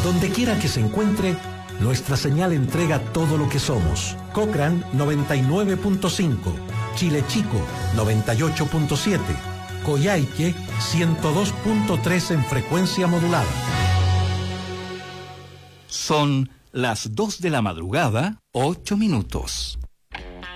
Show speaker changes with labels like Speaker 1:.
Speaker 1: Donde quiera que se encuentre, nuestra señal entrega todo lo que somos. Cochrane 99.5, Chile Chico 98.7, Coyhaique 102.3 en frecuencia modulada.
Speaker 2: Son las 2 de la madrugada, 8 minutos.